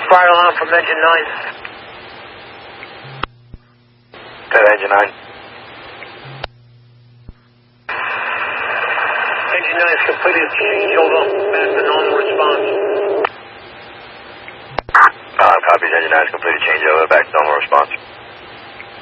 Fire alarm from engine 9. Engine 9. Engine 9 is completed changeover. Back to normal response. Copies. Engine 9 is completed changeover. Back to normal response.